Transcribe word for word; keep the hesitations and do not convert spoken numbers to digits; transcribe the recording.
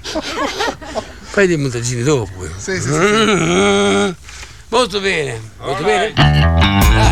Fai dei montaggini dopo. Sì, sì, sì, sì. Molto bene, molto bene.